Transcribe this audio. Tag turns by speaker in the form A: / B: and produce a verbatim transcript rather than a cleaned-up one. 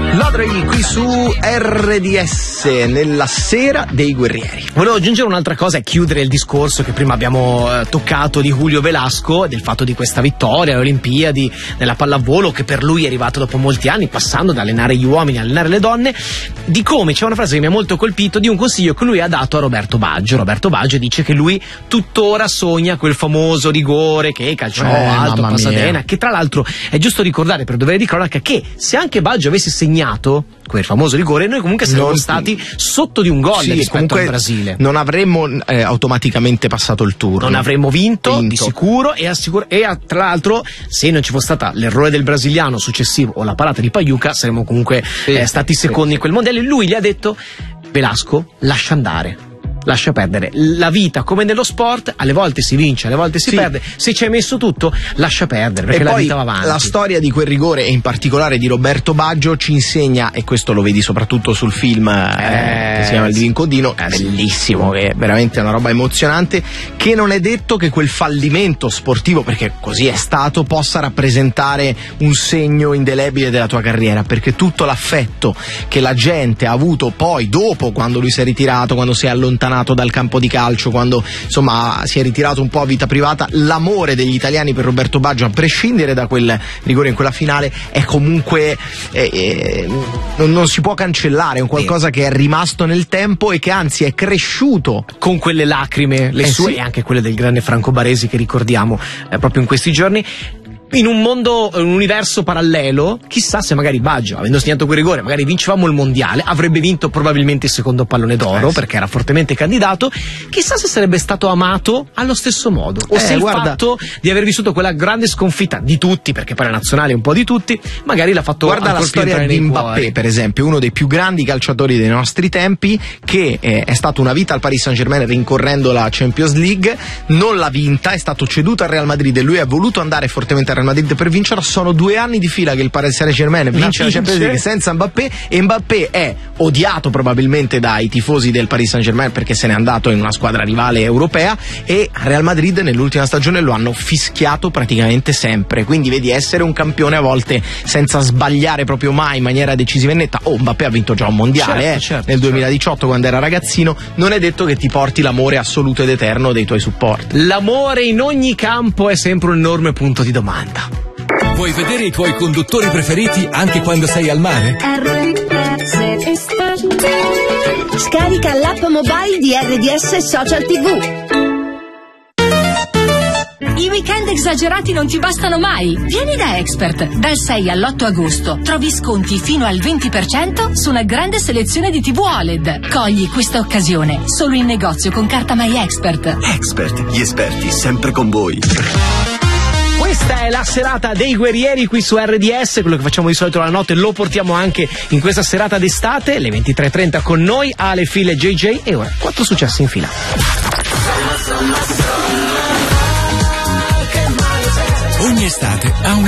A: Lodri qui su R D S nella sera dei guerrieri.
B: Volevo aggiungere un'altra cosa e chiudere il discorso che prima abbiamo eh, toccato di Julio Velasco, del fatto di questa vittoria alle Olimpiadi nella pallavolo, che per lui è arrivato dopo molti anni, passando da allenare gli uomini a allenare le donne. Di come c'è una frase che mi ha molto colpito, di un consiglio che lui ha dato a Roberto Baggio. Roberto Baggio dice che lui tuttora sogna quel famoso rigore che calciò
A: eh,
B: alto, passadena,
A: mia.
B: che tra l'altro è giusto ricordare per dovere di cronaca che se anche Baggio avesse segnato quel famoso rigore, noi comunque saremmo
A: non...
B: stati sotto di un gol
A: sì,
B: rispetto al Brasile.
A: Non avremmo eh, automaticamente passato il turno.
B: Non avremmo vinto,
A: vinto.
B: di sicuro, e, assicur- e a, tra l'altro, se non ci fosse stata l'errore del brasiliano successivo o la parata di Pagliuca, saremmo comunque
A: sì,
B: eh, stati secondi sì, in quel mondiale. Lui gli ha detto: Velasco, lascia andare. Lascia perdere. La vita, come nello sport, alle volte si vince, alle volte si
A: sì.
B: perde. Se ci hai messo tutto, lascia perdere, perché
A: e
B: la
A: poi
B: vita va avanti.
A: La storia di quel rigore, e in particolare di Roberto Baggio, ci insegna, e questo lo vedi soprattutto sul film eh, che si chiama Il Divin Codino, è bellissimo, è veramente una roba emozionante, che non è detto che quel fallimento sportivo, perché così è stato, possa rappresentare un segno indelebile della tua carriera, perché tutto l'affetto che la gente ha avuto poi, dopo, quando lui si è ritirato, quando si è allontanato dal campo di calcio, quando insomma si è ritirato un po' a vita privata, l'amore degli italiani per Roberto Baggio, a prescindere da quel rigore in quella finale, è comunque eh, eh, non, non si può cancellare, è un qualcosa che è rimasto nel tempo e che anzi è cresciuto
B: con quelle lacrime, le
A: eh
B: sue
A: sì.
B: e anche quelle del grande Franco Baresi, che ricordiamo eh, proprio in questi giorni. In un mondo, un universo parallelo, chissà se magari Baggio, avendo segnato quel rigore, magari vincevamo il mondiale, avrebbe vinto probabilmente il secondo pallone d'oro, eh sì. perché era fortemente candidato. Chissà se sarebbe stato amato allo stesso modo, o
A: eh,
B: se il
A: guarda...
B: fatto di aver vissuto quella grande sconfitta di tutti, perché poi la nazionale è un po' di tutti, magari l'ha fatto.
A: Guarda la storia di Mbappé, cuori. Per esempio, uno dei più grandi calciatori dei nostri tempi, che eh, è stato una vita al Paris Saint-Germain rincorrendo la Champions League, non l'ha vinta, è stato ceduto al Real Madrid e lui ha voluto andare fortemente al Real Madrid per vincere. Sono due anni di fila che il Paris Saint-Germain vince la, vince la Champions League senza Mbappé, e Mbappé è odiato probabilmente dai tifosi del Paris Saint-Germain perché se n'è andato in una squadra rivale europea, e Real Madrid nell'ultima stagione lo hanno fischiato praticamente sempre. Quindi vedi, essere un campione a volte senza sbagliare proprio mai in maniera decisiva e netta. Oh, Mbappé ha vinto già un mondiale
B: certo,
A: eh,
B: certo,
A: nel duemiladiciotto
B: certo.
A: quando era ragazzino. Non è detto che ti porti l'amore assoluto ed eterno dei tuoi support.
B: L'amore in ogni campo è sempre un enorme punto di domanda.
C: Vuoi vedere i tuoi conduttori preferiti anche quando sei al mare?
D: Scarica l'app mobile di R D S Social tivù.
E: I weekend esagerati non ti bastano mai. Vieni da Expert. Dal sei all'otto agosto trovi sconti fino al venti per cento su una grande selezione di tivù O L E D. Cogli questa occasione solo in negozio con carta My Expert.
F: Expert, gli esperti sempre con voi.
B: Questa è la serata dei guerrieri qui su R D S, quello che facciamo di solito la notte lo portiamo anche in questa serata d'estate, le ventitré e trenta con noi, Ale, Phil e J J, e ora quattro successi in fila.
C: Ogni estate ha una